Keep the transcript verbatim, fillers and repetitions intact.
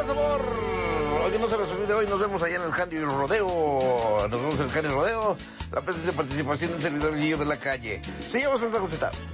más sabor. Oye, no se les olvide, hoy nos vemos allá en el Candy Rodeo. Nos vemos en el Candy Rodeo. La presencia de participación de un servidor Guillo de la Calle. Seguimos esta cosita.